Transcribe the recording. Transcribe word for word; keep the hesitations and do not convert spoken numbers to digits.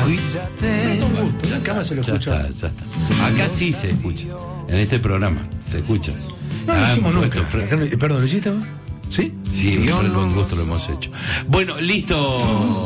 Cuídate. En la cama se lo Ya escucha. está, ya está. Acá sí se escucha. En este programa se escucha. No lo Ah, hicimos puesto nunca. fre- Acá no- Perdón, ¿lo hiciste vos? ¿Sí? Sí, por el buen gusto lo hemos hecho. Bueno, listo.